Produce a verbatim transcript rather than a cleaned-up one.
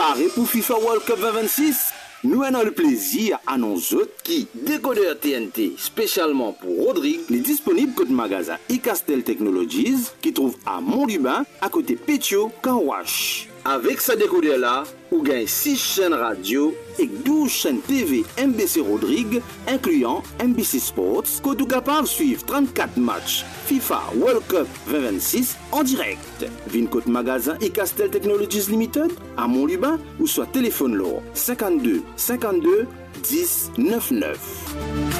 Paré pour FIFA World Cup vingt vingt-six? Nous avons le plaisir à nos autres qui, décodeur T N T spécialement pour Rodrigue, est disponible côté magasin iCastel Technologies qui trouve à Montluban à côté Pétio, Kanwash. Avec ce décodeur-là, vous gagnez six chaînes radio et douze chaînes T V M B C Rodrigue, incluant M B C Sports, que vous êtes capable de suivre trente-quatre matchs FIFA World Cup vingt vingt-six en direct. Vin côte magasin et Castel Technologies Limited à Montluban ou soit téléphone lourd cinquante-deux cinquante-deux dix neuf neuf.